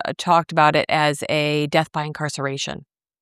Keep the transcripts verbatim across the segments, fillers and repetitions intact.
uh, talked about it as a death by incarceration.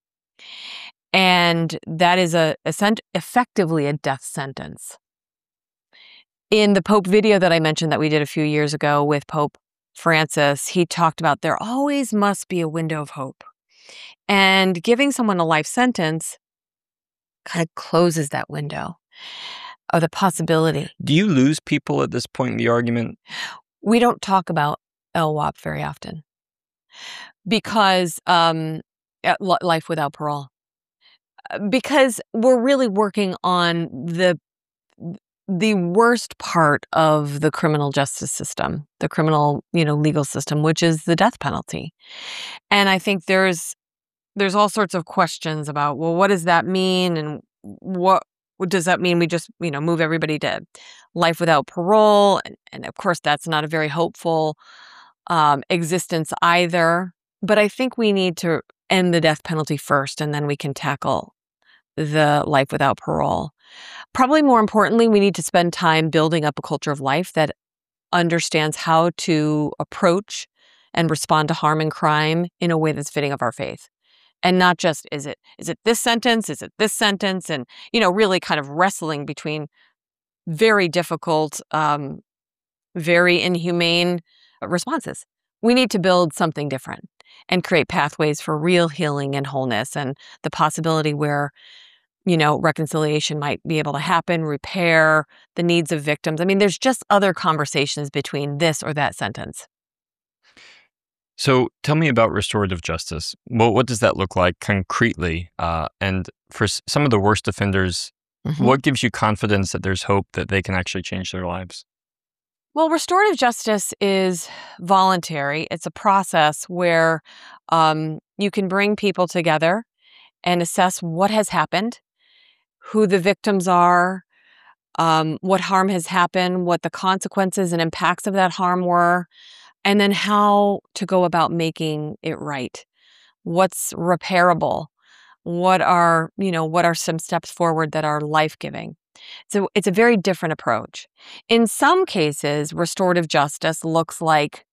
And that is a, a sent- effectively a death sentence. In the Pope video that I mentioned that we did a few years ago with Pope Francis, he talked about there always must be a window of hope. And giving someone a life sentence kind of closes that window of the possibility. Do you lose people at this point in the argument? We don't talk about L W O P very often because um, life without parole. Because we're really working on the the worst part of the criminal justice system, the criminal, you know, legal system, which is the death penalty. And I think there's there's all sorts of questions about, well, what does that mean, and what, what does that mean? We just, you know, move everybody to life without parole, and, and of course, that's not a very hopeful um, existence either. But I think we need to end the death penalty first, and then we can tackle the life without parole. Probably more importantly, we need to spend time building up a culture of life that understands how to approach and respond to harm and crime in a way that's fitting of our faith. And not just, is it is it this sentence? Is it this sentence? And, you know, really kind of wrestling between very difficult, um, very inhumane responses. We need to build something different and create pathways for real healing and wholeness, and the possibility where, you know, reconciliation might be able to happen, repair the needs of victims. I mean, there's just other conversations between this or that sentence. So tell me about restorative justice. Well, what does that look like concretely? Uh, and for s- some of the worst offenders, Mm-hmm. what gives you confidence that there's hope that they can actually change their lives? Well, restorative justice is voluntary. It's a process where um, you can bring people together and assess what has happened, who the victims are, um, what harm has happened, what the consequences and impacts of that harm were, and then how to go about making it right. What's repairable? What are, you know, what are some steps forward that are life-giving? So it's a very different approach. In some cases, restorative justice looks like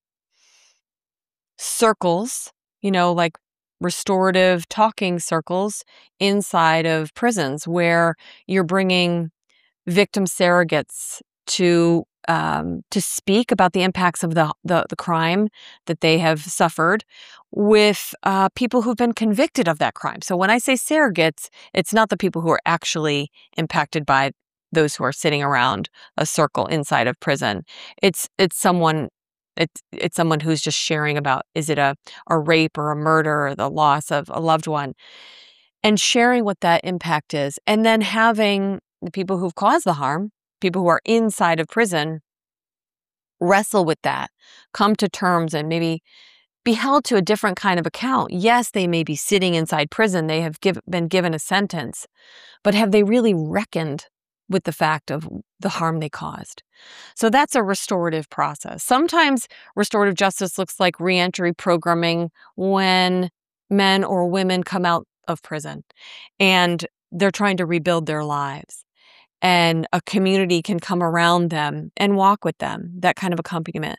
circles, you know, like restorative talking circles inside of prisons where you're bringing victim surrogates to um, to speak about the impacts of the, the the crime that they have suffered with uh, people who've been convicted of that crime. So when I say surrogates, it's not the people who are actually impacted by those who are sitting around a circle inside of prison. It's it's someone it's it's someone who's just sharing about, is it a a rape or a murder or the loss of a loved one, and sharing what that impact is, and then having the people who've caused the harm, people who are inside of prison, wrestle with that, come to terms, and maybe be held to a different kind of account. Yes, they may be sitting inside prison, they have give, been given a sentence, but have they really reckoned with the fact of the harm they caused? So that's a restorative process. Sometimes restorative justice looks like reentry programming when men or women come out of prison and they're trying to rebuild their lives, and a community can come around them and walk with them, that kind of accompaniment.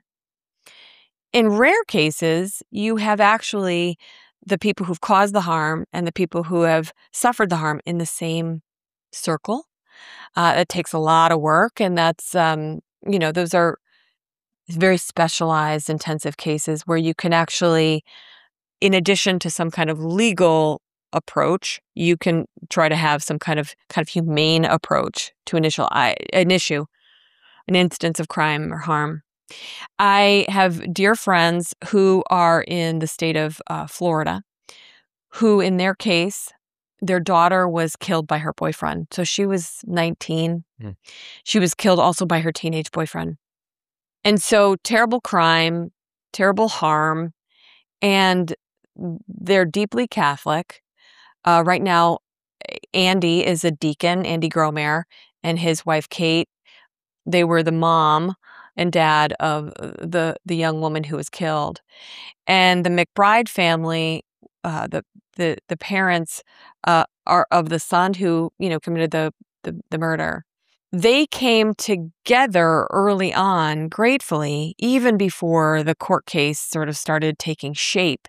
In rare cases, you have actually the people who've caused the harm and the people who have suffered the harm in the same circle. Uh, it takes a lot of work, and that's, um, you know, those are very specialized, intensive cases where you can actually, in addition to some kind of legal approach, you can try to have some kind of kind of humane approach to initial an issue, an instance of crime or harm. I have dear friends who are in the state of uh, Florida, who, in their case, their daughter was killed by her boyfriend. So she was nineteen. Mm. She was killed also by her teenage boyfriend. And so terrible crime, terrible harm, and they're deeply Catholic. Uh, right now, Andy is a deacon, Andy Gromer, and his wife, Kate. They were the mom and dad of the, the young woman who was killed. And the McBride family, uh, the, the, the parents uh, are of the son who, you know, committed the, the, the murder. they came together early on, gratefully, even before the court case sort of started taking shape.